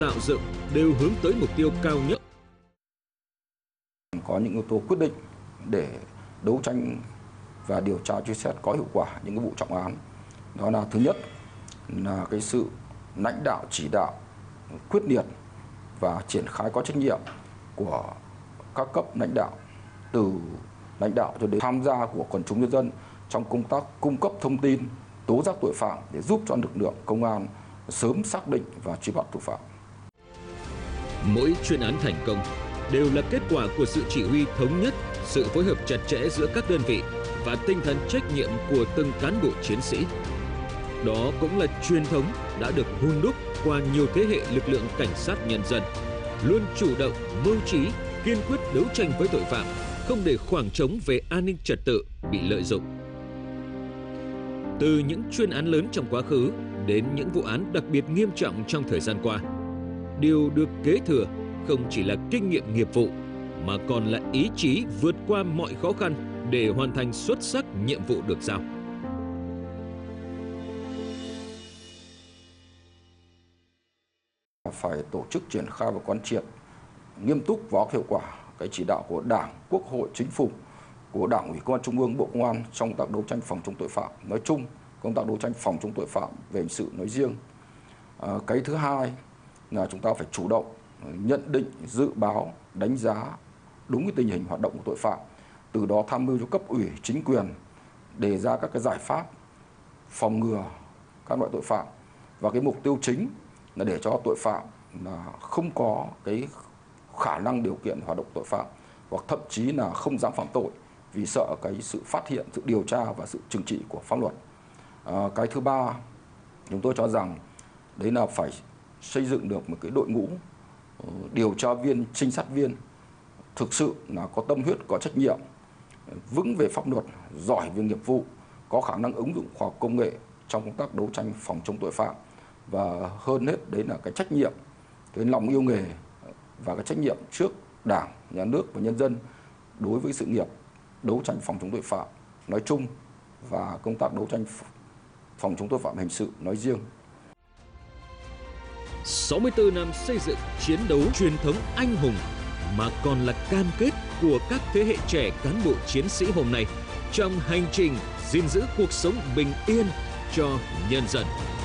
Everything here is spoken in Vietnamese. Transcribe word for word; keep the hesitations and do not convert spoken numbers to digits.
tạo dựng đều hướng tới mục tiêu cao nhất. Có những yếu tố quyết định để đấu tranh và điều tra truy xét có hiệu quả những cái vụ trọng án. Đó là thứ nhất là cái sự lãnh đạo chỉ đạo quyết liệt và triển khai có trách nhiệm của các cấp lãnh đạo, từ lãnh đạo cho đến tham gia của quần chúng nhân dân trong công tác cung cấp thông tin, tố giác tội phạm để giúp cho lực lượng công an sớm xác định và truy bắt thủ phạm. Mỗi chuyên án thành công đều là kết quả của sự chỉ huy thống nhất, sự phối hợp chặt chẽ giữa các đơn vị và tinh thần trách nhiệm của từng cán bộ chiến sĩ. Đó cũng là truyền thống đã được hun đúc qua nhiều thế hệ lực lượng cảnh sát nhân dân, luôn chủ động, mưu trí, kiên quyết đấu tranh với tội phạm, không để khoảng trống về an ninh trật tự bị lợi dụng. Từ những chuyên án lớn trong quá khứ đến những vụ án đặc biệt nghiêm trọng trong thời gian qua, điều được kế thừa không chỉ là kinh nghiệm nghiệp vụ mà còn là ý chí vượt qua mọi khó khăn để hoàn thành xuất sắc nhiệm vụ được giao. Phải tổ chức triển khai và quán triệt nghiêm túc và hiệu quả cái chỉ đạo của Đảng, Quốc hội, Chính phủ, của Đảng ủy Công an Trung ương, Bộ Công an trong công tác đấu tranh phòng chống tội phạm nói chung, công tác đấu tranh phòng chống tội phạm về hình sự nói riêng. À, cái thứ hai là chúng ta phải chủ động nhận định, dự báo, đánh giá đúng cái tình hình hoạt động của tội phạm, từ đó tham mưu cho cấp ủy, chính quyền đề ra các cái giải pháp phòng ngừa các loại tội phạm, và cái mục tiêu chính là để cho tội phạm là không có cái khả năng điều kiện hoạt động tội phạm, hoặc thậm chí là không dám phạm tội vì sợ cái sự phát hiện, sự điều tra và sự trừng trị của pháp luật. À, cái thứ ba chúng tôi cho rằng đấy là phải xây dựng được một cái đội ngũ điều tra viên, trinh sát viên thực sự là có tâm huyết, có trách nhiệm, vững về pháp luật, giỏi về nghiệp vụ, có khả năng ứng dụng khoa học công nghệ trong công tác đấu tranh phòng chống tội phạm, và hơn hết đấy là cái trách nhiệm, cái lòng yêu nghề và cái trách nhiệm trước Đảng, Nhà nước và nhân dân đối với sự nghiệp đấu tranh phòng chống tội phạm nói chung và công tác đấu tranh phòng chống tội phạm hình sự nói riêng. sáu mươi tư năm xây dựng chiến đấu truyền thống anh hùng mà còn là cam kết của các thế hệ trẻ cán bộ chiến sĩ hôm nay trong hành trình gìn giữ cuộc sống bình yên cho nhân dân.